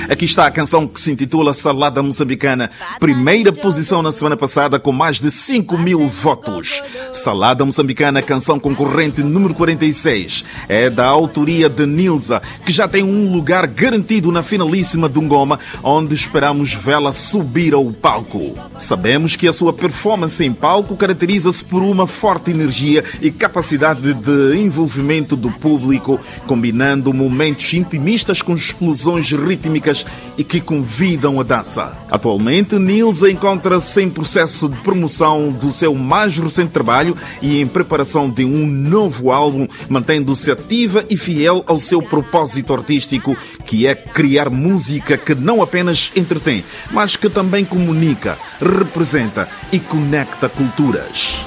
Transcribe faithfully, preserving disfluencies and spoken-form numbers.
Aqui está a canção que se intitula Salada Moçambicana. Primeira posição na semana passada com mais de cinco mil votos. Salada Moçambicana, canção concorrente número quarenta e seis. É da autoria de Nilza, que já tem um lugar garantido na finalíssima do Ngoma, onde esperamos vê-la subir ao palco. Sabemos que a sua performance em palco caracteriza-se por uma forte energia e capacidade de envolvimento do público, combinando momentos intimistas com explosões rítmicas e que convidam a dança. Atualmente, Nilza encontra-se em processo de promoção do seu mais recente trabalho e em preparação de um novo álbum, mantendo-se ativa e fiel ao seu propósito artístico, que é criar música que não apenas entretém, mas que também comunica, representa e conecta culturas.